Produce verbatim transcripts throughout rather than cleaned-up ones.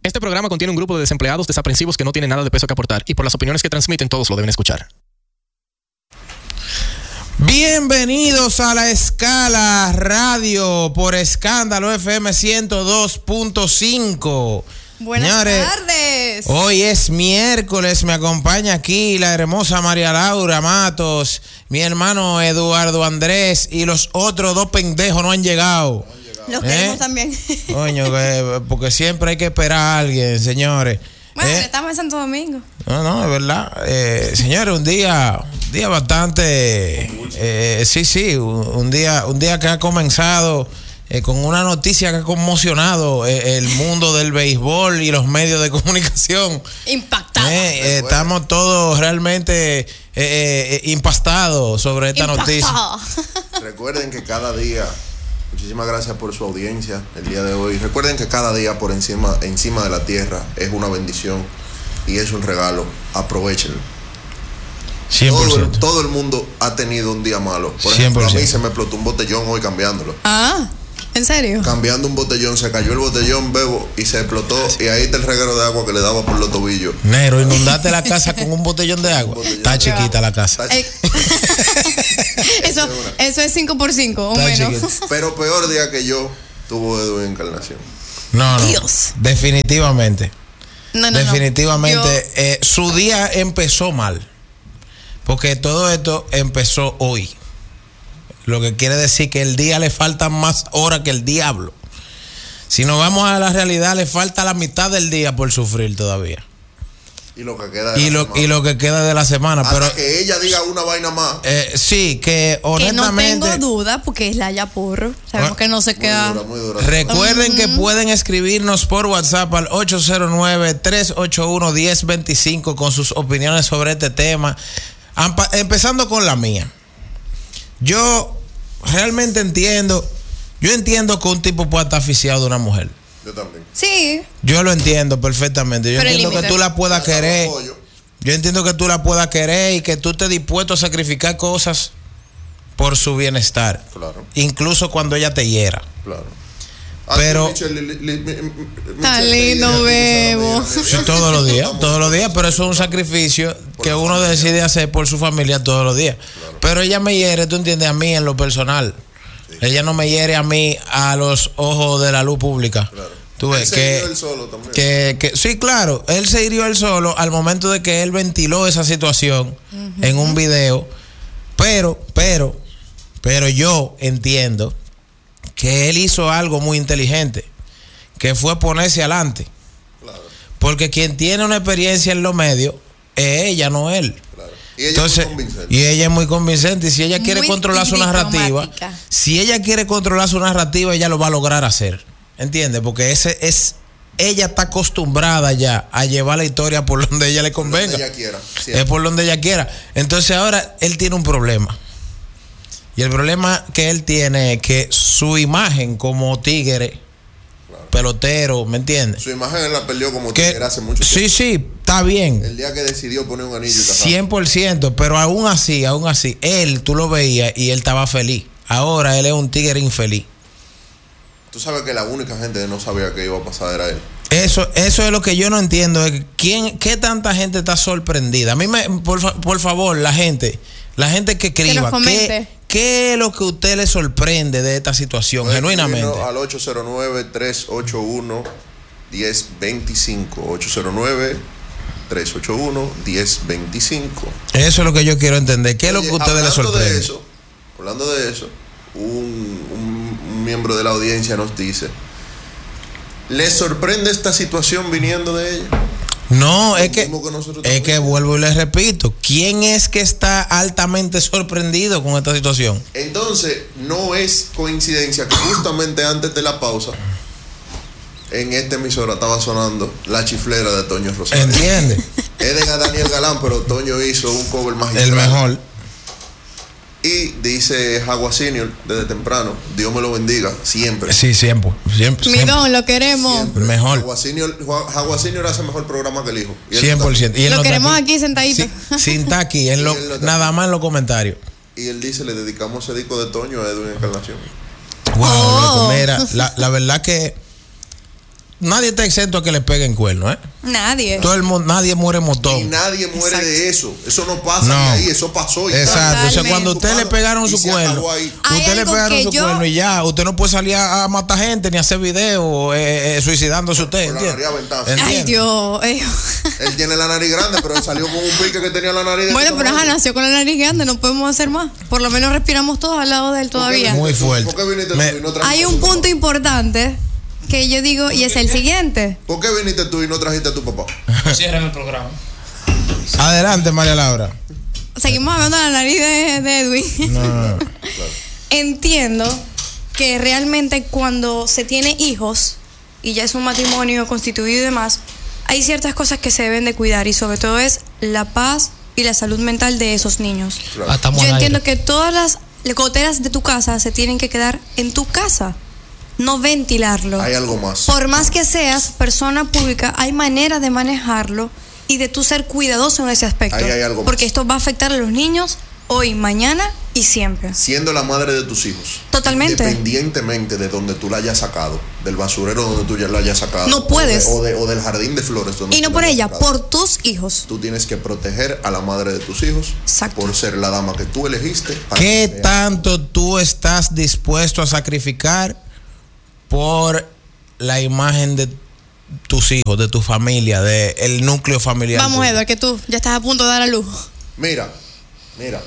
Este programa contiene un grupo de desempleados desaprensivos que no tienen nada de peso que aportar y por las opiniones que transmiten todos lo deben escuchar. Bienvenidos a La Escala Radio por Escándalo F M ciento dos punto cinco. Buenas Señores, tardes. Hoy es miércoles, me acompaña aquí la hermosa María Laura Matos, mi hermano Eduardo Andrés y los otros dos pendejos no han llegado. No han llegado. Los queremos ¿Eh? también. Coño, porque siempre hay que esperar a alguien, señores. Bueno, ¿Eh? estamos en Santo Domingo. No, no, es verdad. Eh, señores, un día, un día bastante, eh, sí, sí, un, un día, un día que ha comenzado eh, con una noticia que ha conmocionado eh, el mundo del béisbol y los medios de comunicación. Impactados. Eh, eh, estamos todos realmente eh, eh, impastados sobre esta Impactado. noticia. Recuerden que cada día, muchísimas gracias por su audiencia el día de hoy. Recuerden que cada día por encima, encima de la tierra es una bendición y es un regalo. Aprovechenlo. cien por ciento. Todo el, todo el mundo ha tenido un día malo. Por ejemplo, a mí se me explotó un botellón hoy cambiándolo. Ah, ¿en serio? Cambiando un botellón, se cayó el botellón, bebo, y se explotó. Y ahí está el reguero de agua que le daba por los tobillos. Negro, inundaste la casa con un botellón de agua. Botellón está de chiquita agua. La casa. Eh, eso, eso es cinco por cinco o menos. Pero peor día que yo tuvo Edu en Encarnación. No, no. Dios. Definitivamente. No, no, Definitivamente. no. Yo... Eh, su día empezó mal. Porque todo esto empezó hoy. Lo que quiere decir que el día le faltan más horas que el diablo. Si nos vamos a la realidad, le falta la mitad del día por sufrir todavía. Y lo que queda de y la lo, semana. Y lo que queda de la semana. Hasta pero que ella diga una vaina más. Eh, sí, que honestamente. Que no tengo duda porque es la Yapurro. Sabemos ah, que no se muy queda. Dura, muy dura. Recuerden uh-huh. que pueden escribirnos por WhatsApp al ocho cero nueve, tres ocho uno, uno cero dos cinco con sus opiniones sobre este tema. Empezando con la mía. Yo realmente entiendo. Yo entiendo que un tipo pueda estar asfixiado de una mujer. Yo también. Sí. Yo lo entiendo perfectamente. Yo Pero entiendo que tú la puedas querer. Yo entiendo que tú la puedas querer y que tú estés dispuesto a sacrificar cosas por su bienestar. Claro. Incluso cuando ella te hiera. Claro. Pero está lindo, bebo. Sí, todos los días, todos los días, pero eso es un sacrificio que uno decide hacer por su familia todos los días. Claro. Pero ella me hiere, tú entiendes, a mí en lo personal. Sí. Ella no me hiere a mí a los ojos de la luz pública. Claro. Tú ves él se que, hirió él solo también. Que, que sí, claro, él se hirió él solo al momento de que él ventiló esa situación uh-huh. en un video. Pero, pero, pero yo entiendo que él hizo algo muy inteligente, que fue ponerse adelante. Claro. Porque quien tiene una experiencia en los medios es ella, no él. Claro. Y ella Entonces, es muy convincente. Y ella es muy convincente. Y si ella quiere muy controlar su narrativa, si ella quiere controlar su narrativa, ella lo va a lograr hacer. ¿Entiendes? Porque ese es, ella está acostumbrada ya a llevar la historia por donde ella le convenga. Por donde ella quiera. Es por donde ella quiera. Entonces ahora él tiene un problema. Y el problema que él tiene es que su imagen como tigre, claro. pelotero, ¿me entiendes? Su imagen él la perdió como que, tigre hace mucho tiempo. Sí, sí, está bien. El día que decidió poner un anillo. cien por ciento, pero aún así, aún así, él, tú lo veías y él estaba feliz. Ahora él es un tigre infeliz. Tú sabes que la única gente que no sabía que iba a pasar era él. Eso, eso es lo que yo no entiendo. ¿Quién, qué tanta gente está sorprendida? A mí me, por, por favor, la gente, la gente que escriba, ¿qué, ¿qué es lo que a usted le sorprende de esta situación? Puede genuinamente. Al ocho cero nueve, tres ocho uno, uno cero dos cinco. ocho cero nueve, tres ocho uno, uno cero dos cinco. Eso es lo que yo quiero entender. ¿Qué es lo Oye, que a usted le sorprende? De eso, hablando de eso, un, un, un miembro de la audiencia nos dice: ¿les sorprende esta situación viniendo de ella? No, es que, que es que vuelvo y les repito, ¿quién es que está altamente sorprendido con esta situación? Entonces, no es coincidencia que justamente antes de la pausa, en esta emisora estaba sonando La Chiflera de Toño Rosario. ¿Entiende? Es de Daniel Galán, pero Toño hizo un cover magistral. El mejor. Y dice Jagua Senior desde temprano: Dios me lo bendiga, siempre. Sí, siempre. siempre Mi siempre. don, lo queremos. Siempre. Mejor. Jagua Senior, Jagua Senior hace mejor programa que el hijo. cien por ciento. Y él lo no queremos aquí, aquí sentadito. Sí, sin estar aquí, en lo, no nada más en los comentarios. Y él dice: le dedicamos ese disco de Toño a Edwin Encarnación. Wow, oh. loco, mira, la, la verdad que nadie está exento a que le peguen cuernos, ¿eh? Nadie. Todo el mundo, nadie muere motón. Y nadie muere Exacto. de eso. Eso no pasa No. de ahí, eso pasó. Y Exacto. O sea, Totalmente. cuando usted le pegaron Y su se cuerno, acabó ahí. Hay usted le algo pegaron que su yo- cuerno y ya, usted no puede salir a, a matar gente ni hacer video eh, eh, suicidándose usted, Con la ¿entiende? nariz aventada. ¿Entiende? Ay, Dios. eh. Él tiene la nariz grande, pero él salió con un pique que tenía la nariz de Bueno, este pero ajá, tamaño. nació con la nariz grande, no podemos hacer más. Por lo menos respiramos todos al lado de él todavía. Muy fuerte. ¿Por qué viniste Me- tú y no trajiste Hay a un tu punto papá? importante que yo digo, y es el siguiente. ¿Por qué viniste tú y no trajiste a tu papá? Cierran el programa. Adelante, María Laura. Seguimos hablando de la nariz de, de Edwin. No. Entiendo que realmente cuando se tiene hijos y ya es un matrimonio constituido y demás, hay ciertas cosas que se deben de cuidar y sobre todo es la paz y la salud mental de esos niños. Claro. Ah, estamos Yo al entiendo aire. que todas las goteras de tu casa se tienen que quedar en tu casa, no ventilarlo. Hay algo más. Por más que seas persona pública, hay manera de manejarlo y de tú ser cuidadoso en ese aspecto. Ahí hay algo más. Porque esto va a afectar a los niños hoy, mañana y siempre. Siendo la madre de tus hijos. Totalmente. Independientemente de donde tú la hayas sacado, del basurero donde tú ya la hayas sacado. No puedes. O, de- o de- o del jardín de flores donde Y no tú por la hayas ella, sacado. por tus hijos. Tú tienes que proteger a la madre de tus hijos. Exacto. Por ser la dama que tú elegiste. para ¿Qué que sea- tanto tú estás dispuesto a sacrificar por la imagen de tus hijos, de tu familia, del núcleo familiar? Vamos, tuyo? Edward, que tú ya estás a punto de dar a luz. Mira, mira.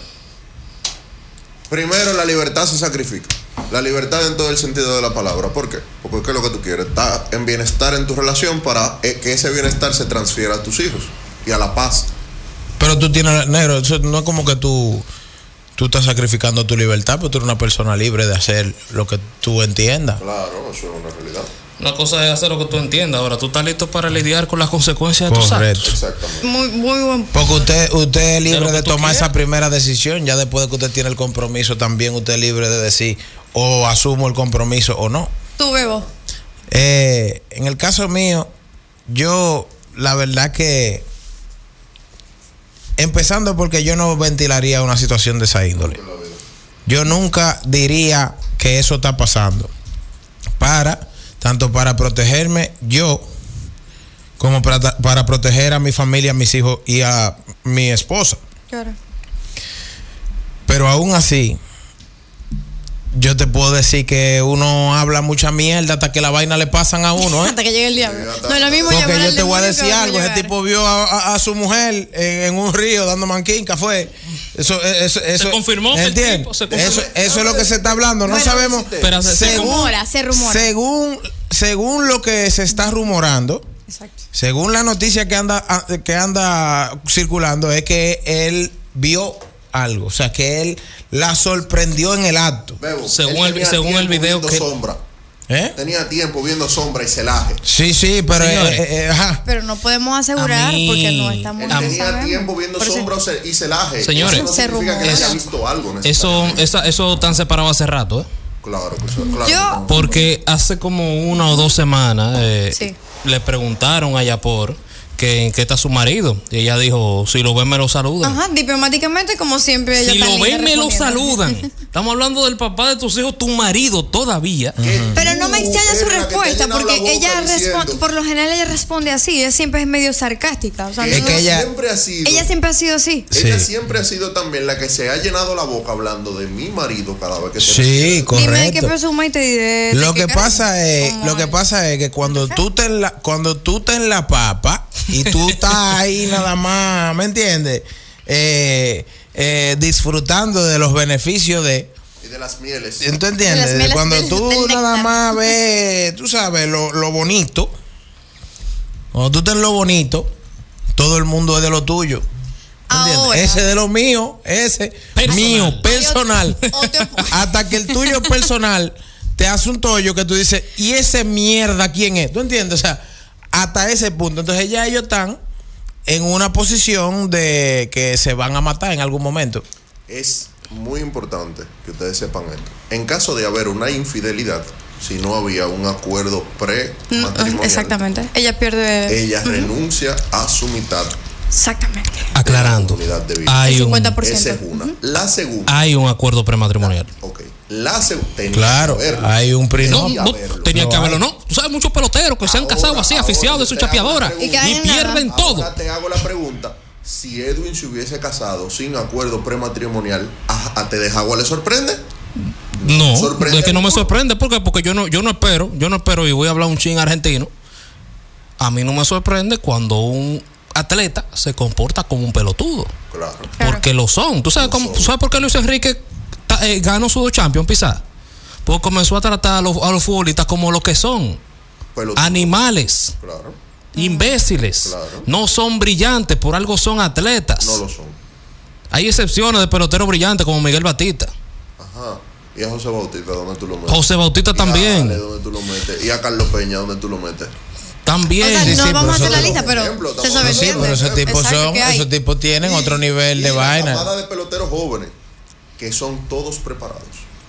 Primero, la libertad se sacrifica. La libertad en todo el sentido de la palabra. ¿Por qué? Porque ¿qué es lo que tú quieres? Está en bienestar en tu relación para eh, que ese bienestar se transfiera a tus hijos y a la paz. Pero tú tienes, negro, eso no es como que tú, tú estás sacrificando tu libertad, pero tú eres una persona libre de hacer lo que tú entiendas. Claro, eso es una realidad. Una cosa es hacer lo que tú entiendas. Ahora, tú estás listo para lidiar con las consecuencias de tus Correcto. actos. Exactamente. Muy, muy buen. Porque usted, usted es De libre lo de, que tú tomar quieras. esa primera decisión, ya después de que usted tiene el compromiso, también usted es libre de decir o asumo el compromiso o no. Tú, Bebo. Eh, en el caso mío, yo la verdad que, empezando porque yo no ventilaría una situación de esa índole. Yo nunca diría que eso está pasando. Para, tanto para protegerme yo, como para, para proteger a mi familia, a mis hijos y a mi esposa. Claro. Pero aún así, yo te puedo decir que uno habla mucha mierda hasta que la vaina le pasan a uno, ¿eh? Hasta que llegue el diablo. Sí, hasta- No es lo mismo Porque llamar yo al te voy a demonio que decir verlo algo, ese llegar. tipo vio a, a- a su mujer en, en un río dando manquinca, fue. Eso, eso, eso, confirmó que el ¿entiendes? tipo se confirmó. Eso, eso es lo que se está hablando, no Bueno, sabemos. Pero se- se según, rumora, se rumora. Según, según lo que se está rumorando, Exacto. según la noticia que anda, a- que anda circulando, es que él vio algo, o sea, que él la sorprendió en el acto. Bebo, Según él el- tenía según el tiempo video viendo que- sombra. ¿Eh? Tenía tiempo viendo sombra y celaje. Sí, sí, pero Señores. eh, eh, ajá. Pero no podemos asegurar A mí- porque no estamos. Él no tenía sabemos. tiempo viendo Por eso- sombra o ce- y celaje. Señores. Eso no Se significa que él rumora. haya visto algo. Eso, necesariamente. esa, eso tan separado hace rato, ¿eh? Claro, pues, claro. Yo- Porque hace como una o dos semanas eh, Sí. le preguntaron a Yapor que en qué está su marido. Y ella dijo, si lo ven me lo saludan. Ajá, diplomáticamente, como siempre. ella Si tan lo linda ven me lo respondiendo. saludan. Estamos hablando del papá de tus hijos, tu marido todavía. Que Pero no me tú extraña su eres la que te ha respuesta llenado porque la boca ella diciendo- responde, por lo general ella responde así, ella siempre es medio sarcástica. O sea, que Es no- que ella- siempre ha sido. ella siempre ha sido así. Ella Sí. siempre ha sido también la que se ha llenado la boca hablando de mi marido cada vez que se Sí, Dime qué correcto. presuma y te diré. de Lo qué que cara- pasa es, como lo que es. pasa es que cuando tú te en la, cuando tú te en la papa y tú estás ahí nada más, ¿me entiendes? Eh, eh, disfrutando de los beneficios de, y de las mieles. ¿tú De las entiendes? mieles Cuando del- tú del nada néctar. más ves, tú sabes, lo, lo bonito. Cuando tú estás en lo bonito, todo el mundo es de lo tuyo. ¿Entiendes? Ahora. Ese de lo mío, ese Personal. mío, personal. Hay otro- otro- Hasta que el tuyo personal te hace un tollo que tú dices, ¿y ese mierda quién es? ¿Tú entiendes? O sea, hasta ese punto. Entonces ya ellos están en una posición de que se van a matar en algún momento. Es muy importante que ustedes sepan esto. En caso de haber una infidelidad, si no había un acuerdo Mm, pre-matrimonial, Exactamente. Ella pierde. ella renuncia a su mitad Exactamente. Aclarando, de la oportunidad de vida. hay El un, cincuenta por ciento. Esa es una. La segunda. hay un acuerdo prematrimonial. Ok. La segunda. Claro, hay un No, prenup. no, tenía Lo que haberlo, hay. ¿no? Tú sabes, muchos peloteros que se han Ahora- casado así, ahora aficiados de yo su te hago chapeadora una y, pregunta. Y que pierden nada. todo. Ahora te hago la pregunta. Si Edwin se hubiese casado sin acuerdo prematrimonial, ¿a, a te de Jagua le sorprende? No, Sorprende es que no me ninguno. sorprende porque porque yo no yo no espero, yo no espero y voy a hablar un chin argentino. A mí no me sorprende cuando un atleta se comporta como un pelotudo, Claro. Claro. porque lo son. ¿Tú sabes Lo cómo, son. ¿tú sabes por qué Luis Enrique ta- eh, ganó su dos Champions, Pizarro? Porque comenzó a tratar a los, a los futbolistas como lo que son, Pelotudo. animales, Claro. imbéciles. Claro. No son brillantes, por algo son atletas. No lo son. Hay excepciones de peloteros brillantes como Miguel Batista. Ajá. Y a José Bautista, ¿dónde tú lo metes? José Bautista Y a también. Ale, ¿dónde tú lo metes? Y a Carlos Peña, ¿dónde tú lo metes? También. O sea, sí, no sí, vamos a pero hacer la eso- lista, pero ejemplo, se estamos sobreentiende. hablando- Sí, pero esos tipos Exacto, son, que hay. esos tipos tienen otro nivel Y de la vaina. camada de peloteros jóvenes, que son todos preparados.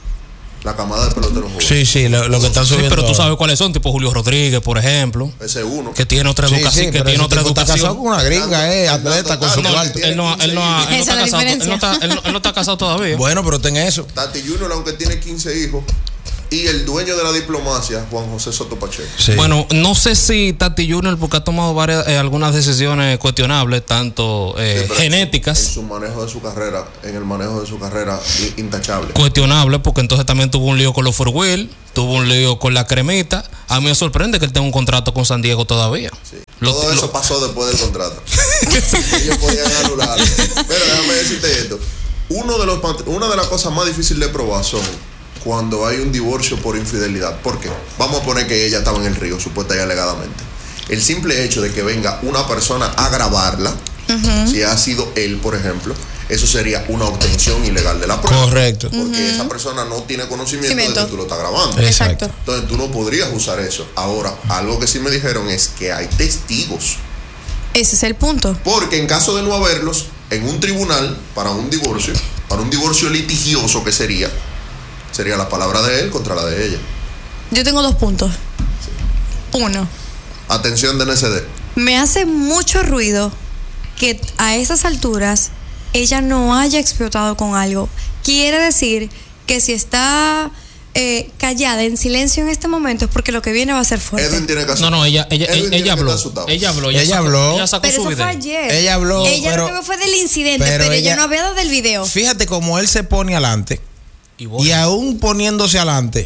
La camada de peloteros jóvenes. Sí, sí, lo, lo que están Sí, subiendo. pero tú sabes cuáles son, tipo Julio Rodríguez, por ejemplo, Ese es uno. que tiene otra Sí, educación, sí, que pero tiene ese otra tipo está casado educación. con una gringa, eh, atleta con su No, cuarto. Él no, él, no, él, no Esa es está la casado, él, no diferencia. está, él, no, él no está casado todavía. Bueno, pero ten eso. Tati Junior, aunque tiene quince hijos, y el dueño de la diplomacia, Juan José Soto Pacheco. Sí. Bueno, no sé si Tati Junior, porque ha tomado varias, eh, algunas decisiones cuestionables, tanto eh, Sí, pero genéticas, En su manejo de su carrera, en el manejo de su carrera, i- intachable. cuestionables, porque entonces también tuvo un lío con los four wheel, tuvo un lío con la cremita. A mí me sorprende que él tenga un contrato con San Diego todavía. Sí. Lo- Todo lo- eso pasó después del contrato. Ellos podían anularlo. Pero déjame decirte esto. Uno de los, pat- una de las cosas más difíciles de probar son cuando hay un divorcio por infidelidad. ¿Por qué? Vamos a poner que ella estaba en el río, supuesta y alegadamente. El simple hecho de que venga una persona a grabarla, si ha sido él, por ejemplo, eso sería una obtención ilegal de la prueba. Correcto. Porque esa persona no tiene conocimiento de Cimiento. que tú lo estás grabando. Eh. Exacto. Entonces tú no podrías usar eso. Ahora, algo que sí me dijeron es que hay testigos. Ese es el punto. Porque en caso de no haberlos, en un tribunal, para un divorcio, para un divorcio litigioso que sería, sería la palabra de él contra la de ella. Yo tengo dos puntos. Uno, Atención de N S D. me hace mucho ruido que a esas alturas ella no haya explotado con algo. Quiere decir que si está eh, callada, en silencio en este momento, es porque lo que viene va a ser fuerte. Edwin tiene que No, no, ella, ella, Edwin ella, tiene que habló. estar asustado. Ella habló. Ella sacó, habló. Ella sacó Pero su eso video. fue ayer. Ella habló, Ella pero- lo que fue del incidente, pero pero, ella, ella- no había dado del video. Fíjate cómo él se pone adelante Y borra. y aún poniéndose adelante,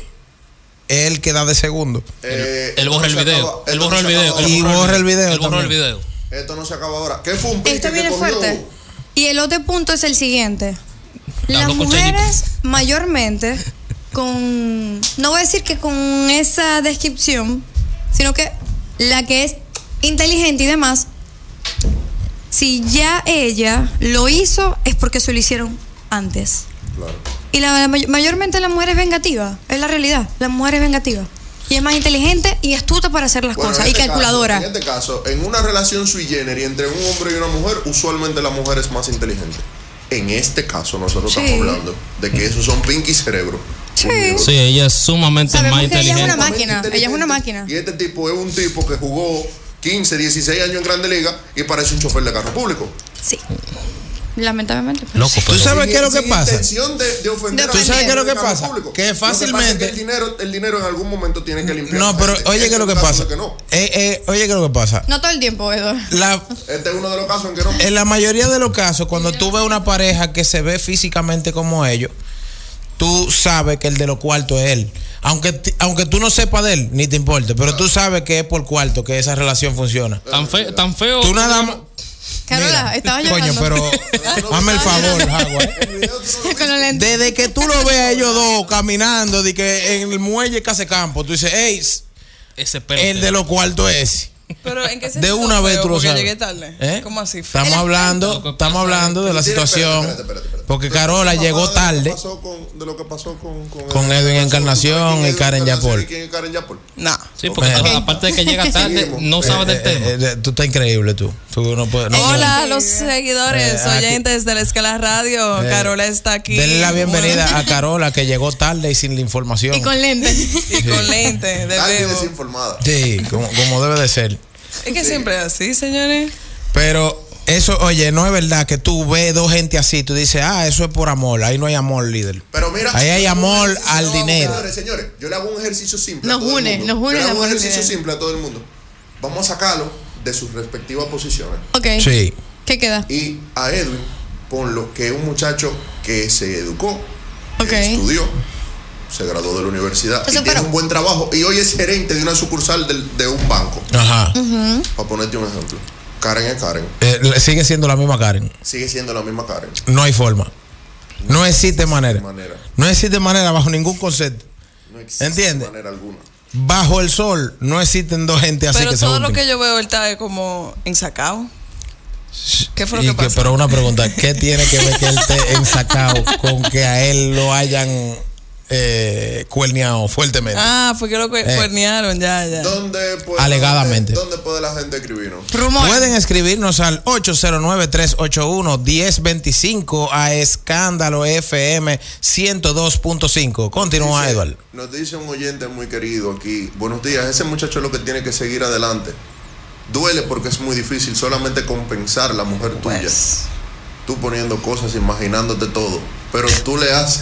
él queda de segundo. Eh, Él esto borra no el se video. acaba- Él esto borra no el se video. acaba Y Él ahora. borra el video Él borró el también. video. Esto no se acaba ahora. ¿Qué fue un pique Esto que viene cogió? fuerte. Y el otro punto es el siguiente. Las Habló con mujeres mayormente con, no voy a decir que con esa descripción, sino que la que es inteligente y demás, si ya ella lo hizo es porque se lo hicieron antes. Claro. Y la, la may- mayormente la mujer es vengativa, es la realidad, la mujer es vengativa. Y es más inteligente y astuta para hacer las Bueno, cosas en y este calculadora. caso- en este caso, en una relación sui generis entre un hombre y una mujer, usualmente la mujer es más inteligente. En este caso, nosotros Sí. estamos hablando de que esos son Pinky y cerebro. Sí. unidos. Sí, ella es sumamente Sabemos más que ella es inteligente. una máquina, Sumamente ella es una inteligente. máquina. Y este tipo es un tipo que jugó quince, dieciséis años en Grande Liga y parece un chofer de carro público. Sí. Lamentablemente. pero Loco, sí. ¿Tú pero- sabes Sin- qué es lo que sin pasa? intención de, de ofender ¿Tú a sabes un qué es lo que carro pasa? público. Que Lo pasa es fácilmente- que el dinero, el dinero en algún momento tiene que limpiar. No, pero Este- oye, este ¿qué es lo un que caso pasa? de que no. Eh, eh, oye, ¿qué es lo que pasa? No todo el tiempo, Eduardo. La, Este es uno de los casos en que no. en la mayoría de los casos, cuando tú ves una pareja que se ve físicamente como ellos, tú sabes que el de los cuartos es él. Aunque, ti- aunque tú no sepas de él, ni te importe, pero tú sabes que es por cuarto que esa relación funciona. Tan, fe- tan feo. Tú nada más. Carola, Mira, estaba coño, llorando. pero hazme el favor, Jagua, ¿eh? El video tú no lo Con los lentes. Desde que tú lo ves a ellos dos caminando, de que en el muelle Casecampo, tú dices, hey, Ese pelo. el de los cuartos es. Pero en qué De sentido una vez feo? tú lo Porque sabes. llegué tarde. ¿Eh? ¿Cómo así? Estamos El hablando, aspecto. estamos hablando de la Espérate, situación. espérate, espérate, espérate. Porque Pero Carola tu llegó papá, de lo que tarde. pasó con- De lo que pasó con, con, Con Edwin Encarnación ¿Quién es y Karen Edwin Encarnación Yapol. y ¿Quién es Karen Yapol? Nah. Sí, porque Ok. aparte de que llega tarde, Seguimos. no sabe del Eh, tema. eh, eh, tú estás increíble, tú. Tú no puedes. no Hola, Sí. los seguidores, Eh, aquí- oyentes de la Escala Radio. Eh, Carola está aquí. Denle la bienvenida a Carola, que llegó tarde y sin la información. Y con lentes. Y con lente de Tarde y bebo. desinformada. Sí, como, como debe de ser. Es que siempre es así, señores. Pero Eso, oye, no es verdad que tú ves dos gente así, tú dices, ah, eso es por amor. Ahí no hay amor, líder. Pero mira, ahí hay yo le hago un amor ejercicio- al no, dinero. Señores, señores, yo le hago un ejercicio simple. Nos a todo une, el mundo. nos une Yo le el hago un amor al ejercicio dinero. simple a todo el mundo. Vamos a sacarlo de sus respectivas posiciones. Ok. Sí. ¿Qué queda? Y a Edwin, ponlo que es un muchacho que se educó, Ok. que estudió, se graduó de la universidad Eso, y tiene pero- un buen trabajo. Y hoy es gerente de una sucursal del- de un banco. Ajá. Para ponerte un ejemplo. Karen es Karen. Eh, sigue siendo la misma Karen. Sigue siendo la misma Karen. No hay forma. No existe manera. manera. No existe manera bajo ningún concepto. No existe ¿Entiendes? manera alguna. Bajo el sol no existen dos gente así Pero que se todo lo junten. que yo veo, él está como ensacado. ¿Qué fue lo Y que pasó? pero una pregunta, ¿qué tiene que ver que él esté ensacado con que a él lo hayan eh, cuerneado fuertemente? Ah, fue que lo cu- Eh. cuernearon, ya, ya. ¿Dónde puede, Alegadamente. ¿Dónde, dónde puede la gente escribirnos? Rumor. Pueden escribirnos al ocho cero nueve, tres ocho uno, uno cero dos cinco a Escándalo F M ciento dos punto cinco. Continúa, Dice- Edward. Nos dice un oyente muy querido aquí. Buenos días, ese muchacho es lo que tiene que seguir adelante. Duele porque es muy difícil solamente compensar la mujer tuya. Pues, Tú poniendo cosas, imaginándote todo. Pero tú le haces.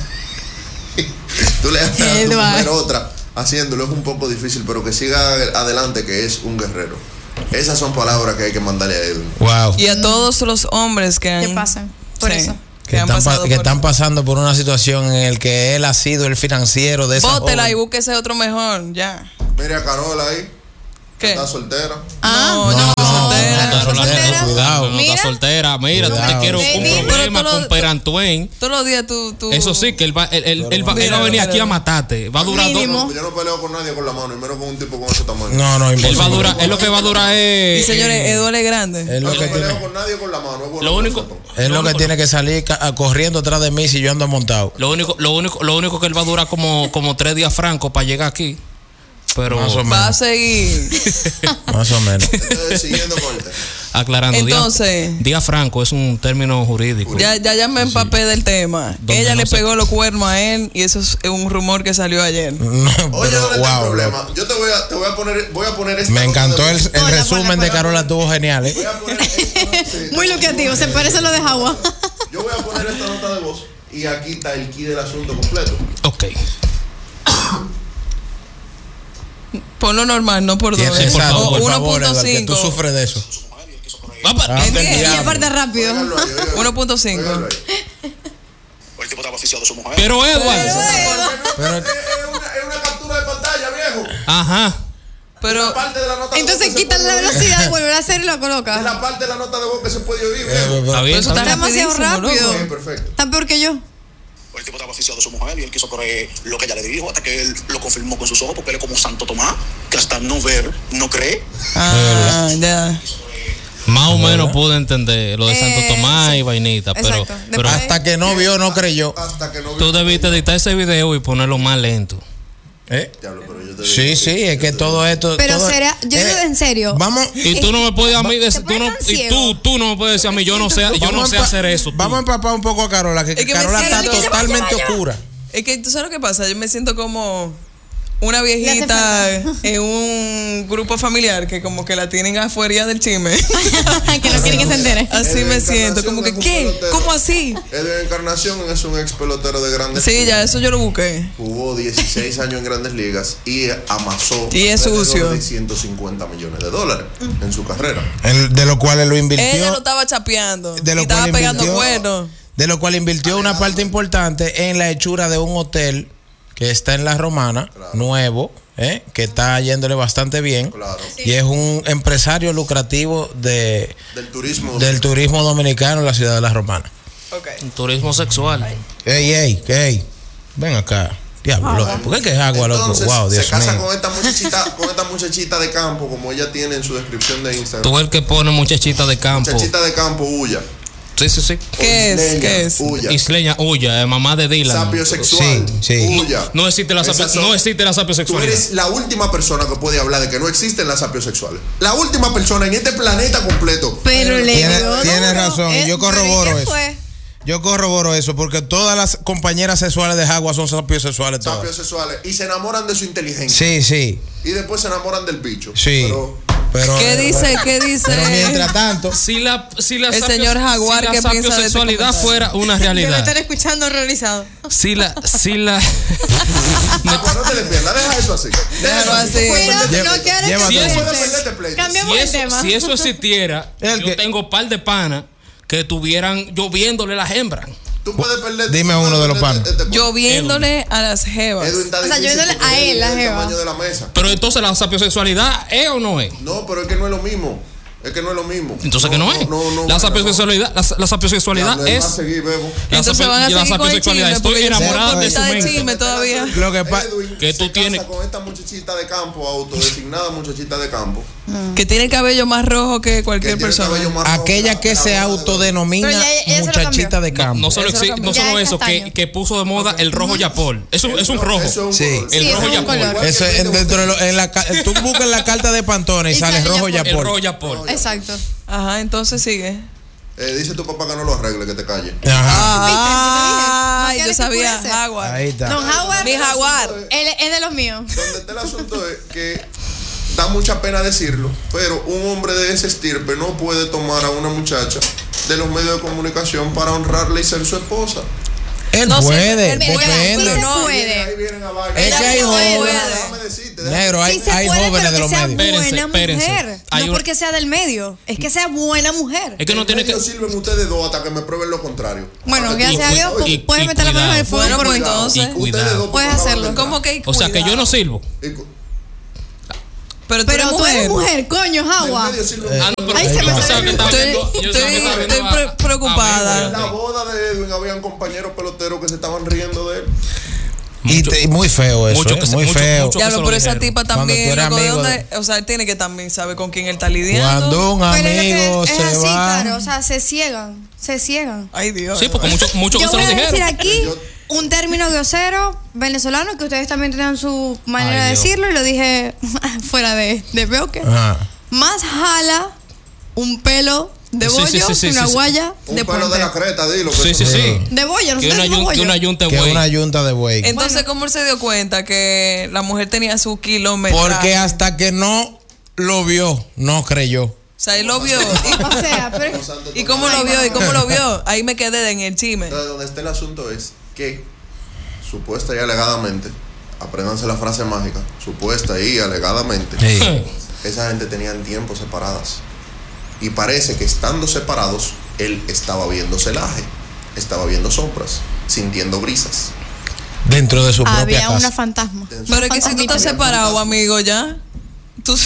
tú le haces a tu Edward. mujer otra. Haciéndolo es un poco difícil, pero que siga adelante, que es un guerrero. Esas son palabras que hay que mandarle a Edwin. Wow. y a todos los hombres que han... ¿Qué pasan? Por Sí, eso. Que, Que han están, pa- pasado que por- están pasando por una situación en la que él ha sido el financiero de esa Bótela joven. y búsquese otro mejor, ya. Mire a Carola ahí. que ¿Qué? Está soltera. Ah, No, yo no estoy soltera. No está ¿Estás soltera, soltera? Cuidado. No está Mira. soltera. Mira, tú Cuidado. te quiero un Baby. problema Pero tú lo- con Perantuen. Todos los días tú... tú Eso sí, que él va, él, él, él va, él Mira, va a venir mira, aquí a mira. matarte. Va a durar dos. Mínimo. Yo no peleo con nadie con la mano, y menos con un tipo con ese tamaño. No, no, Él imposible. va a durar, él lo que va a durar es. Y señores, Eduardo es grande. Es Yo lo no que peleo tiene, con nadie con la mano. Es bueno Lo que único, sepan. es lo que único- tiene que salir ca- a- corriendo atrás de mí si yo ando montado. Lo único, lo único, lo único que él va a durar como, como tres días francos para llegar aquí. Pero Más o menos. Va a seguir. Más o menos. Entonces, siguiendo con el tema. aclarando, día- Entonces- día franco es un término jurídico. Ya, ya, ya me empapé del tema. Donde Ella no le se- pegó los cuernos a él y eso es un rumor que salió ayer. No, Oye, pero, ¿dónde está el wow, problema? loco. Yo te voy a, te voy a poner, voy a poner esta Me nota encantó de el, voz. el Ponla, resumen ponla, de ponla. Carola, estuvo genial, ¿eh? Voy a poner esta- sí, Muy tengo- lucrativo, se parece a lo de Jagua. Yo voy a poner esta nota de voz y aquí está el key del asunto completo. Ok. Ponlo normal, no por dos. Tienes- ¿eh? Exacto, O por uno favor, punto Edward, que tú cinco. sufres de eso. Va para- Ah, ¿En del diez? Y diablo. aparte rápido. Óiganlo ahí, óiganlo ahí. uno punto cinco. Óiganlo ahí. El tipo estaba oficiado de su mujer. Pero Edward. Pero- Es una, es una captura de pantalla, viejo. Ajá. Pero Parte de la nota de voz Entonces que se quítale puede la oír. velocidad, vuelve a hacer y lo Es coloca. la parte de la nota de voz que se puede oír, Eh, viejo. pero- Está bien. eso Está está bien. Demasiado rapidísimo, rápido. loco. Bien, perfecto. Tan peor que yo. El tipo estaba oficiado de su mujer y él quiso creer lo que ella le dijo hasta que él lo confirmó con sus ojos porque él es como Santo Tomás, que hasta no ver, no cree. Ah, ya. Más o menos pude entender lo de Santo Eh, Tomás sí. y vainita. Pero, Exacto. pero Después- hasta que no vio, no creyó. Hasta que no tú debiste editar ese video y ponerlo más lento. ¿Eh? Diablo, pero yo te Sí, digo sí, es que todo esto. Pero todo- será, yo eh, digo en serio. Vamos. Y tú no me puedes a mí decir, Te tú no, pones tan y ciego. tú, tú no me puedes decir a mí, yo no sé, yo no vamos sé a empa- hacer eso. tú. Vamos a empapar un poco a Carola, que, Es que me Carola está siento- totalmente oscura. Es que tú sabes lo que pasa. Yo me siento como una Le viejita hace en un grupo familiar que como que la tienen afuera del chisme. Que no quieren que se entere. Así El me de siento, Encarnación como que es un ¿qué? pelotero. ¿Cómo así? El de Encarnación es un ex pelotero de Grandes Sí, Ligas. ya eso yo lo busqué. Jugó dieciséis años en Grandes Ligas y amasó Y es alrededor sucio. de ciento cincuenta millones de dólares en su carrera. El- de lo cual él lo invirtió. Ella lo estaba chapeando. de lo y estaba cual pegando invirtió- cuernos. De lo cual invirtió una parte importante en la hechura de un hotel que está en La Romana, Claro. nuevo, ¿eh? Que está yéndole bastante bien. Claro. Y es un empresario lucrativo de, Del turismo. del turismo dominicano en la ciudad de La Romana. Ok. Turismo sexual. Ey, ey, ey. Ven acá. Diablo, loco. ¿Por qué que es agua, loco? Entonces, Wow, Dios se casa mío. con esta muchachita, con esta muchachita de campo, como ella tiene en su descripción de Instagram. Tú el que pone muchachita de campo. Muchachita de campo, huya. Sí, sí, sí. ¿Qué es? Isleña, ¿Qué es? Huya. Isleña, huya, eh, mamá de Dylan. Sapio sexual. Sí, sí. Huya. No existe la sapio, Esas son- no existe la Tú sapiosexualidad. eres la última persona que puede hablar de que no existen las sapiosexuales. La última persona en este planeta completo. Pero le Tiene- dio tiene duro. razón, y Eh, yo pero ¿y corroboro qué eso. fue? Yo corroboro eso porque todas las compañeras sexuales de Jagua son sapiosexuales todas. Sapiosexuales. Y se enamoran de su inteligencia. Sí, sí. Y después se enamoran del bicho. Sí. Pero, Pero, ¿Qué dice? pero- ¿Qué dice? Pero mientras tanto, Si la, si la El sapio- señor Jaguar, si la ¿qué piensa de este sapiosexualidad comentario? fuera una Que lo realidad. están escuchando horrorizado. Si la, si la, Agua, no te despiertas, deja eso así. Déjalo así. Pero Lleva- no quiero lleva que todo. Puedes piensen. perderte pleito. Cambiemos si el eso, tema. si eso existiera, El yo que- tengo par de panas que estuvieran lloviéndole las hembras. Tú puedes perder. Dime tú puedes uno de los perderte panos. este- Lloviéndole a las jevas. Edwin está O sea, difícil lloviéndole porque a él, la es el jeva. tamaño de la mesa. Pero entonces la sapiosexualidad es o no es. No, pero es que no es lo mismo. Es que no es lo mismo. Entonces que no es. No, no, la no, sapiosexualidad, la, la sapiosexualidad Ya, no, él va a es seguir, Bebo. la, Entonces sapio- van a la seguir con el sapiosexualidad. chisme, Estoy porque yo soy enamorada de su mitad de mente. chisme todavía. Lo que pa- Edwin que tú se tienes- casa con esta muchachita de campo, autodesignada muchachita de campo. Que tiene el cabello más rojo que Que cualquier tiene el persona. cabello más rojo aquella la- que la se boda de- autodenomina Pero ya ella se lo muchachita cambió. de campo. No solo, Eso lo exi- cambió. no Ya solo es eso, que, castaño. que puso de moda el rojo yapol. Eso es un rojo. Eso es un Sí. color. El Sí, rojo eso es un yapol. color. Igual Eso que es el de dentro de lo, en la, ca- tú buscas la carta de Pantone y, Y sale sale rojo Yapol. El yapol. rojo yapol. Exacto. Ajá, entonces sigue. Eh, dice tu papá que no lo arregle, que te calle. Ajá. Ay, ¿No yo quieres sabía. que pudiese? Jaguar. Ahí está. Don Howard, Mi jaguar. él es de los míos. Donde está el asunto es que da mucha pena decirlo, pero un hombre de ese estirpe no puede tomar a una muchacha de los medios de comunicación para honrarle y ser su esposa. Él No, sí, puede, él Mira, sí depende. se No, puede. Ahí vienen a bailar. Es que hay no jóvenes. puede. Déjame decirte, déjame- Negro, hay, Sí se hay puede, jóvenes pero de que los sea medios. Espérense, buena espérense. mujer. Hay No un- porque sea del medio, es que sea buena mujer. Es que no En tiene medio que. sirven ustedes dos hasta que me prueben lo contrario. Bueno, Para que gracias a tú- Dios, y- pu- puedes y meter la mano en el cuidado. fuego Bueno, por pues mí. entonces. Y cuidado. Ustedes dos Puedes porque hacerlo. acaban de ¿Cómo que O sea que yo no sirvo. entrar. Y cu- Pero tú Pero eres tú eres mujer. mujer, coño, en Jagua. medio sirven- Ah, no, pero Ahí se me yo sale pensaba que el- estaba Estoy- viendo- yo estoy- pensaba que estaba viendo estoy a- pre- preocupada. a- En la boda de Edwin habían compañeros peloteros que se estaban riendo de él. Y, Mucho- te- y muy feo eso, mucho eh, que se- muy mucho- feo. mucho- Ya que se lo, lo pero esa dijeron. tipa Cuando tú también, eres loco, ¿de amigo dónde? de- O sea, él tiene que también saber con quién él está lidiando. Cuando un Pero es lo amigo que es se así, va. claro, o sea, se ciegan, se ciegan. Ay, Dios. Sí, porque mucho, mucho que Yo se voy lo a decir dijeron. aquí Yo- un término grosero venezolano que ustedes también tengan su manera Ay, de Dios. decirlo y lo dije fuera de, de bloque. Ajá. Más jala un pelo de Sí, bollo sí, sí, sí, que una sí, sí. guaya Un de pelo puente. de la creta, dilo. que Sí, eso sí, no- sí. De bollo, no Que sé una, si es yun- bollo. que una yunta Que güey. una yunta de buey. Entonces, Bueno. ¿cómo él se dio cuenta que la mujer tenía su kilómetro? Porque hasta que no lo vio, no creyó. O sea, él lo vio. O sea, pero ¿Y, ¿Y cómo lo vio? ¿Y cómo lo vio? Ahí me quedé en el chisme. Entonces, donde está el asunto es que, supuesta y alegadamente, apréndanse la frase mágica, supuesta y alegadamente, esa gente tenían tiempo separadas. Y parece que estando separados, él estaba viendo celaje, estaba viendo sombras, sintiendo brisas. Dentro de su propia había una casa. fantasma. Pero es que si tú Fantasmita. estás separado, amigo, ya. Tú.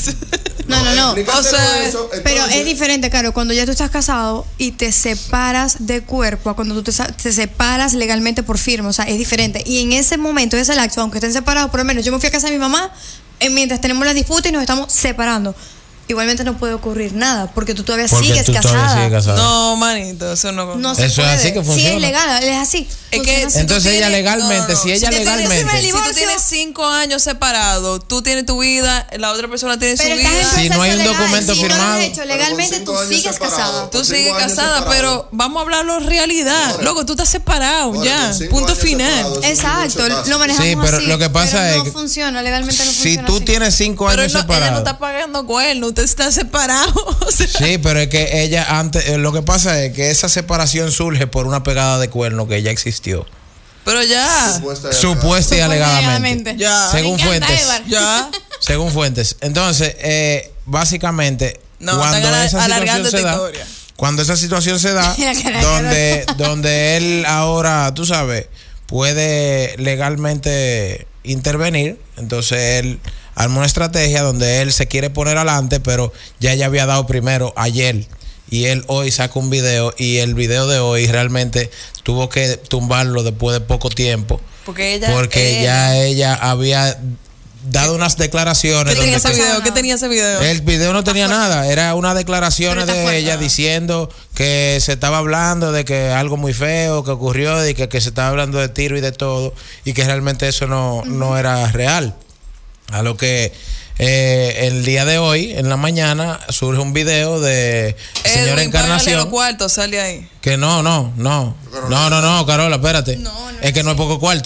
No, no, no. Explícate O sea, eso, Pero entonces- es diferente, claro, cuando ya tú estás casado y te separas de cuerpo, a cuando tú te, sa- te separas legalmente por firme, o sea, es diferente. Y en ese momento, ese lapso, aunque estén separados, por lo menos yo me fui a casa de mi mamá, eh, mientras tenemos la disputa y nos estamos separando. Igualmente no puede ocurrir nada, porque tú todavía Porque sigues tú todavía casada. sigues casada. No, manito, eso no. No se Eso es puede. así que Sí, funciona. es legal, es así. Es que Funciona así. si tú Entonces ella tienes- legalmente, si ella tú tienes- legalmente- si tú Divorcio. tienes cinco años separado, tú tienes tu vida, la otra persona tiene Pero su estás en vida. Si no hay un proceso legal, documento si no lo has firmado. hecho Pero legalmente, con tú cinco años sigues separados. casada. Tú Con sigues cinco años casada, separados. pero vamos a hablarlo realidad. Ahora. Loco, tú estás separado, Ahora, ya. con cinco Punto años final. separados, es un Exacto, divorcio lo manejamos Sí, pero así, lo que pasa pero es no que funciona, legalmente no Si funciona tú así. tienes cinco Pero años no, ella no separados. está pagando cuerno, usted está separado. O sea, Sí, pero es que ella antes, eh, lo que pasa es que esa separación surge por una pegada de cuerno que ya existió. pero ya. Supuesta y Supuesta y alegadamente. Supuestamente. Ya. Según Me encanta, fuentes. Edward. Ya. Según fuentes. Entonces, eh, básicamente, No, cuando están ala- esa situación alargando se esta da, historia. cuando esa situación se da, La cara de donde, donde él ahora, tú sabes, puede legalmente intervenir, entonces él arma una estrategia donde él se quiere poner adelante, pero ya ella había dado primero ayer. Y él hoy saca un video y el video de hoy realmente tuvo que tumbarlo después de poco tiempo. Porque ella. Porque él- ya ella había dado unas declaraciones. ¿Qué tenía donde ese que- video? ¿Qué tenía ese video? el video no tenía nada, era unas declaraciones Pero está de fuerte. ella diciendo que se estaba hablando de que algo muy feo que ocurrió y que, que se estaba hablando de tiro y de todo y que realmente eso no, no era real. A lo que eh, el día de hoy, en la mañana, surge un video de señora Edwin, págale Encarnación. los cuartos, sale ahí. Que no, no, no. No, no, no, Carola, espérate. No, no es que es no es poco cuarto.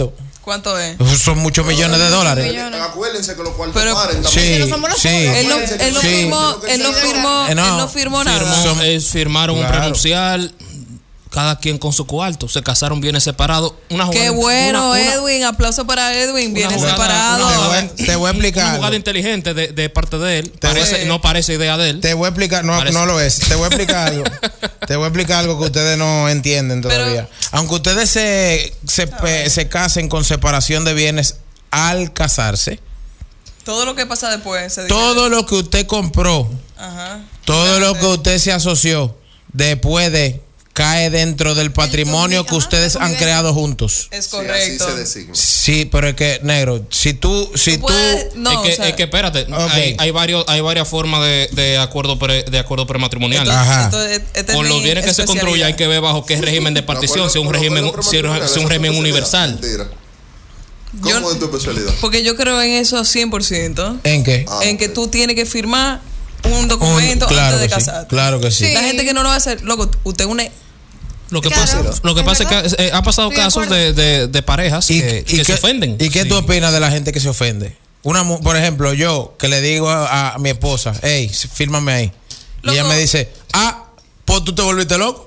¿Cuánto es? Son muchos millones de dólares. millones. Acuérdense que los cuartos Pero- paren Sí, también. no somos los sí. pobres. Él no, Acuérdense que él no Sí. firmó, él no firmó, Eh, no. él no firmó nada. Firmó, Son- es, firmaron un Claro. prenupcial, cada quien con su cuarto, se casaron bienes separados. Una Qué jugada- bueno, una- una- Edwin. Aplauso para Edwin. Viene jugada- separado. una Te jugada- voy, te voy a explicar. Una algo. jugada inteligente de, de parte de él. Te voy- Parece- no parece idea de él. Te voy a explicar, no, Parece- no lo es. Te voy a explicar algo. Te voy a explicar algo que ustedes no entienden todavía. Aunque ustedes se, se, pe- se casen con separación de bienes al casarse, Todo lo que pasa después. Se todo lo que usted compró, Ajá. todo lo que usted se asoció, después de cae dentro del patrimonio que ajá, ustedes la han convivencia. creado juntos. Es Sí, así correcto. se designa. Sí, pero es que, negro, si tú, si Tú tú, puedes- no, es, que, o sea, es que espérate, Ok. hay, hay varios, hay varias formas de, de acuerdo pre- de acuerdo prematrimonial. entonces- Ajá. entonces, esta es Con los mi bienes que se especialidad. construyen hay que ver bajo qué régimen de partición, si es un Pero régimen, acuerdo si es prematrimonial, si es un esa régimen es tu universal. especialidad. Mentira. Yo- ¿Cómo es tu especialidad? Porque yo creo en eso cien por ciento. ¿en qué? Ah, en que ok. tú tienes que firmar un Un- documento claro antes de que sí, casarte. claro que sí. Sí. La gente que no lo va a hacer, loco, usted une. Lo que Claro, pasa, lo que es pasa es verdad. que eh, ha pasado Estoy de casos acuerdo. de, de, de parejas ¿Y, que, y que qué, se ofenden. ¿Y qué Sí. tú opinas de la gente que se ofende? Una, mu- por ejemplo, yo que le digo a, a mi esposa, hey, fírmame ahí. Y Loco. ella me dice, ah, pues tú te volviste loco.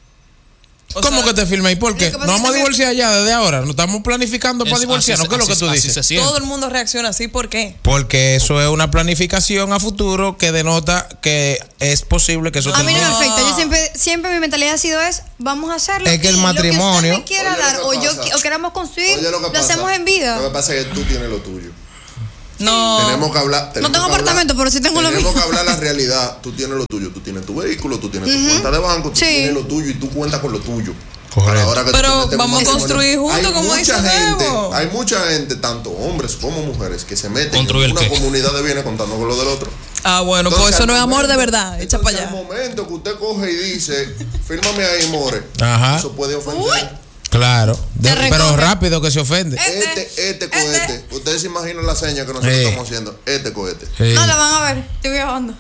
O ¿Cómo sea, que te firme ahí? ¿Por qué? Lo que pasa Nos es vamos a que divorciar ya desde ahora. Nos estamos planificando para Es- divorciarnos. así ¿Qué es lo que se- tú así dices? se siente. todo el mundo reacciona así, ¿por qué? Porque eso es una planificación a futuro que denota que es posible que eso A mí no me termine. afecta. Yo siempre, siempre mi mentalidad ha sido es, vamos a hacerlo. Es que el y matrimonio- Lo que usted me quiera Oye, dar lo o que yo pasa. qui- o queramos construir, Oye, lo, que pasa- hacemos en vida. Lo que pasa es que tú tienes lo tuyo. No. Tenemos que hablar. No tenemos tengo que hablar- apartamento, pero sí tengo lo Tenemos mío. que hablar la realidad. Tú tienes lo tuyo. Tú tienes tu vehículo, tú tienes tu cuenta de banco, tú Sí. tienes lo tuyo y tú cuentas con lo tuyo. Correcto. A la hora que tú Pero te metes vamos con a matrimonio. construir juntos, Hay como mucha dice gente, Bebo. hay mucha gente, tanto hombres como mujeres, que se meten ¿Construir en una qué? comunidad de bienes contando con lo del otro. Ah, bueno, pues Entonces, eso al no es amor de momento- verdad. Echa entonces, para allá. al momento que usted coge y dice, fírmame ahí, more, Ajá. eso puede ofender. Claro. De- Te pero recoge. rápido que se ofende. Este, este cohete. Ustedes se imaginan la seña que nosotros Sí. estamos haciendo. Este cohete. Sí. No, la van a ver. Estoy grabando.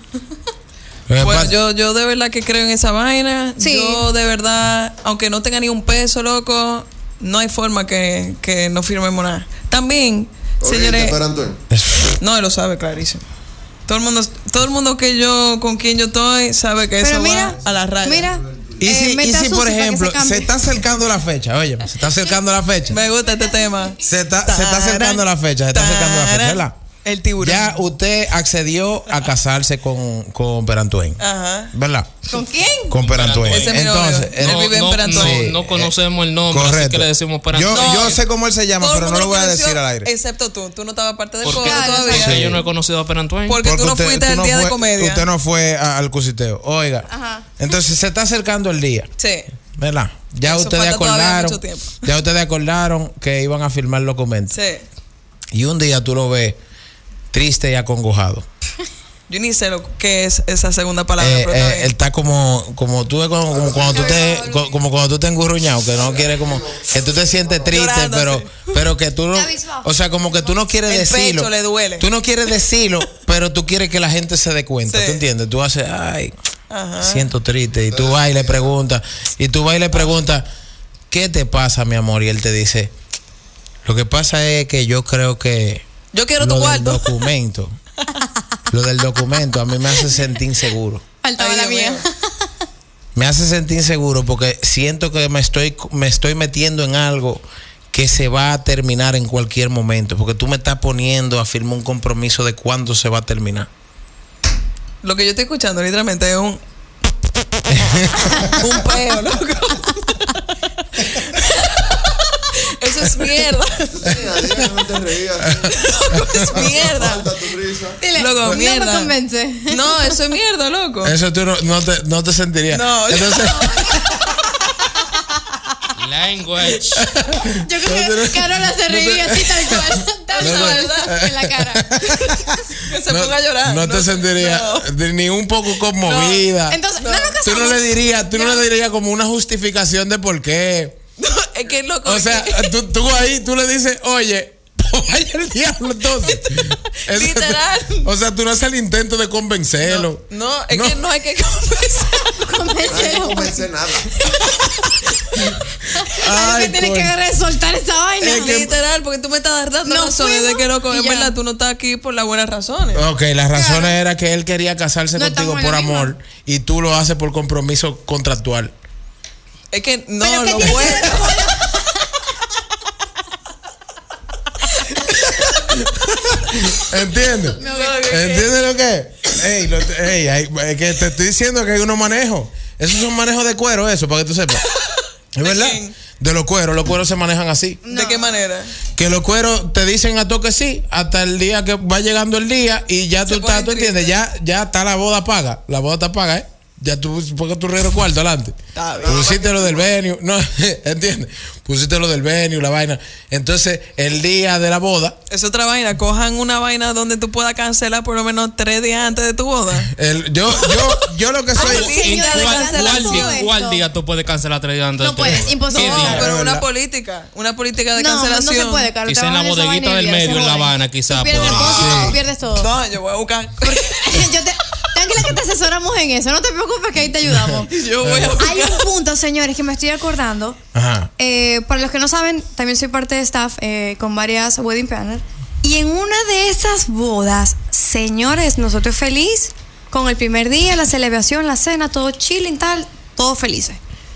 Eh, Bueno, pa- yo, yo de verdad que creo en esa vaina. Sí. Yo de verdad, aunque no tenga ni un peso, loco, no hay forma que, que no firmemos nada. También, Oye, señores, espera, Antonio. no, él lo sabe clarísimo. Todo el mundo, todo el mundo que yo, con quien yo estoy, sabe que Pero eso mira, va a la raya. mira. Y eh, si, y meta si Susi por para que ejemplo, se cambie. se está acercando la fecha, oye, se está acercando la fecha. Me gusta este tema. Se está, se está acercando la fecha, se está acercando la fecha, ¿verdad? El tiburón. Ya usted accedió a casarse con, con Perantuen, Ajá. ¿verdad? ¿Con quién? Con Perantuen. Ese es mi novio. Entonces, Él No, vive en no, Perantuen. no, no conocemos el nombre, correcto. así que le decimos para yo, No. yo sé cómo él se llama, Todo el pero no mundo lo voy a conoció, decir al aire. Excepto tú. Tú no estabas parte del ¿Por coro qué? todavía. Porque Sí. yo no he conocido a Perantuen. Porque tú no usted- fuiste tú al no día de fue- comedia. Usted no fue a- al cusiteo. Oiga. Ajá. Entonces se está acercando el día, Sí. ¿verdad? Ya Eso ustedes falta todavía acordaron. mucho tiempo. Ya ustedes acordaron que iban a firmar los documentos. Sí. Y un día tú lo ves triste y acongojado. Yo ni sé lo que es esa segunda palabra. Eh, pero está eh, bien. él está como, como tú como, como cuando tú te co- como cuando tú te engurruñado, que no quiere como que tú te sientes triste, Llorando, pero sí. pero que tú no, Cabizbajo. o sea, como que tú no quieres El decirlo. pecho le duele. Tú no quieres decirlo, pero tú quieres que la gente se dé cuenta, Sí. ¿tú entiendes? Tú haces, ay, Ajá. siento triste y tú vas y le preguntas y tú vas y le preguntas, ¿qué te pasa, mi amor? Y él te dice, lo que pasa es que yo creo que Yo quiero lo tu del cuarto. documento, lo del documento a mí me hace sentir inseguro. Faltaba Ay, la Dios mía. mío. Me hace sentir inseguro porque siento que me estoy, me estoy metiendo en algo que se va a terminar en cualquier momento. Porque tú me estás poniendo a firmar un compromiso de cuándo se va a terminar. Lo que yo estoy escuchando literalmente es un. un peo, loco. Eso es mierda. Mira, Diana, no te rías. Loco, es mierda. Falta tu risa. Dile, Loco, no me mierda. convence. No, eso es mierda, loco. Eso tú no, no te, no te sentirías. No. Entonces, Language. Yo creo que Carola se reiría así tal cual. Tal No, no. cual. En la cara. Que se no, ponga a llorar. no te sentirías no. de- ni un poco conmovida. Entonces, no, nos Tú no casamos. le dirías, tú no le dirías como una justificación de por qué. Es que loco. O es sea, que- tú, tú ahí, tú le dices, oye, vaya el diablo entonces. Eso- Literal. O sea, tú no haces el intento de convencerlo. No, no, es No. que no hay que conversar. No hay que convencer nada. Ay, que tienes coño. que agarrar y soltar esa vaina. Es que- Literal, porque tú me estás dando No razones fuimos de que loco, y en ya. verdad tú no estás aquí por las buenas razones. Ok, las razones era que él quería casarse No contigo estamos en por la misma. amor y tú lo haces por compromiso contractual. Es que no Pero ¿qué lo tiene que puedo. ver con- ¿Entiendes? ¿Entiendes lo que es? Ey, lo- ey, hay- es que te estoy diciendo que hay unos manejos. Esos son manejos de cuero, eso, para que tú sepas. ¿Es verdad? quién? De los cueros, los cueros se manejan así. ¿De qué manera? Que los cueros te dicen a toque sí, hasta el día que va llegando el día y ya tú Se estás, ponen tú entiendes, ya, ya está la boda paga. La boda está paga, ¿eh? Ya tú, porque tu regalo cuarto adelante. Está bien. Pusiste lo del venue, no, ¿entiendes? Pusiste lo del venue, la vaina. Entonces, el día de la boda, Es otra vaina. Cojan una vaina donde tú puedas cancelar por lo menos tres días antes de tu boda. el, yo, yo, yo lo que soy. Ay, sí. ¿En Señora, cuál, cancela cuál todo día, esto. cuál día tú puedes cancelar tres días antes No de tu puedes, boda? imposible. No, ¿Qué día? pero Es una verdad. política. Una política de No, no cancelación. se puede, Carlos. Quizá te en la bajan esa bodeguita vaina y del olvídate, medio, en La joder. Habana, quizá, Tú pierdes el pues. pozo, Sí. tú pierdes todo. No, yo voy a buscar. Yo te, tranquila que te asesoramos en eso. No te preocupes que ahí te ayudamos. Yo voy a Hay un punto, señores, que me estoy acordando. Ajá. Eh, para los que no saben, también soy parte de staff eh, con varias wedding planners. Y en una de esas bodas, señores, nosotros feliz con el primer día, la celebración, la cena, todo chilling, tal, todos felices.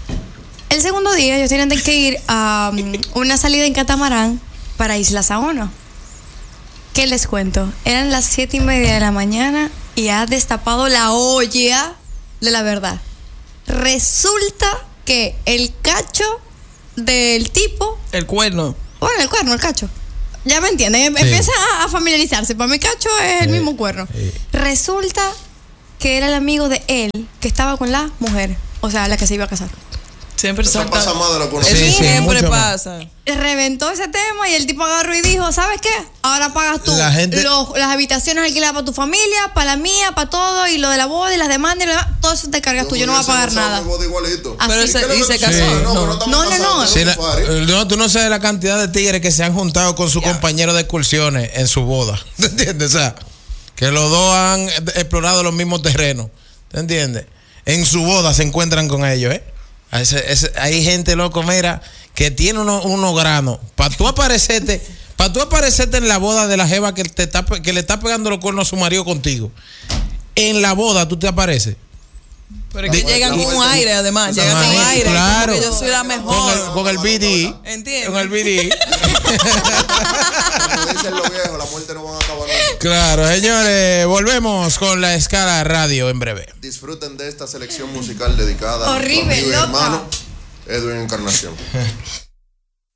El segundo día, ellos tienen que ir a um, una salida en catamarán para Isla Saona. ¿Qué les cuento? Eran las siete y media de la mañana y ha destapado la olla de la verdad. Resulta que el cacho del tipo, El cuerno. bueno, el cuerno, el cacho, ya me entienden, em- Sí. empieza a, a familiarizarse. Para mi cacho es el Sí, mismo cuerno. sí. Resulta que era el amigo de él que estaba con la mujer, o sea, la que se iba a casar. Siempre Eso salta. pasa más de lo que uno Sí, Eso sí, piensa. siempre mucho más. pasa. Reventó ese tema y el tipo agarró y dijo, ¿sabes qué? Ahora pagas tú La gente- los- las habitaciones alquiladas para tu familia, para la mía, para todo, y lo de la boda y las demandas y lo demás, todo eso te cargas tú, yo no voy a pagar nada. Igualito. Así. Pero ¿Y se, ¿Qué es y lo se que- casó. Sí. No. No, no, No, no, no. Sí, la- no, tú no sabes la cantidad de tigres que se han juntado con sus compañeros de excursiones en su boda. ¿Te entiendes? O sea, que los dos han explorado los mismos terrenos. ¿Te entiendes? En su boda se encuentran con ellos, ¿eh? Ese- ese- hay gente, loco, mira, que tiene unos unos granos. Para tú aparecerte, para tú aparecerte en la boda de la jeva que, te está, pe- que le está pegando los cuernos a su marido contigo. En la boda tú te apareces. Pero es que De- llegan la con un vuelta- aire, además. Sí, Llegan con aire. claro. Como que yo soy la mejor. Con el, con el B D. ¿Entiendes? Con el B D. Como dicen los viejos, la muerte no van a acabar nunca. Claro, señores, volvemos con la escala radio en breve. Disfruten de esta selección musical dedicada Horrible, a mi loca. hermano Edwin Encarnación.